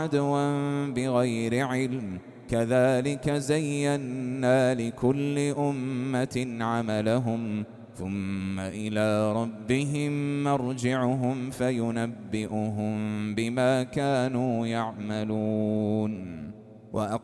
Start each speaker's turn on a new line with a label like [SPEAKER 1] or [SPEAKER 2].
[SPEAKER 1] عدوا بغير علم كذلك زينا لكل أمة عملهم ثم إلى ربهم مرجعهم فينبئهم بما كانوا يعملون.